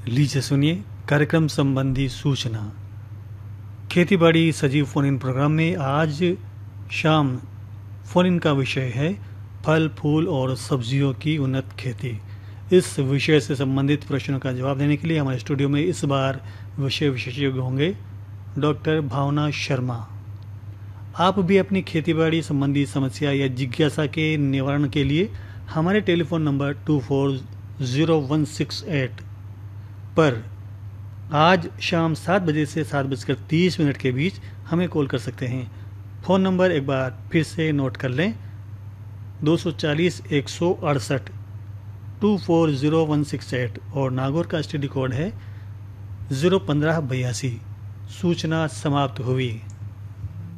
लीजिए सुनिए कार्यक्रम संबंधी सूचना। खेतीबाड़ी सजीव फोन इन प्रोग्राम में आज शाम फोन इन का विषय है फल फूल और सब्जियों की उन्नत खेती। इस विषय से संबंधित प्रश्नों का जवाब देने के लिए हमारे स्टूडियो में इस बार विषय विशेषज्ञ होंगे डॉक्टर भावना शर्मा। आप भी अपनी खेतीबाड़ी संबंधी समस्या या जिज्ञासा के निवारण के लिए हमारे टेलीफोन नंबर 240168 पर आज शाम 7 बजे से 7:30 के बीच हमें कॉल कर सकते हैं। फ़ोन नंबर एक बार फिर से नोट कर लें, 240-168 240168 और नागौर का STD कोड है 01582। सूचना समाप्त हुई।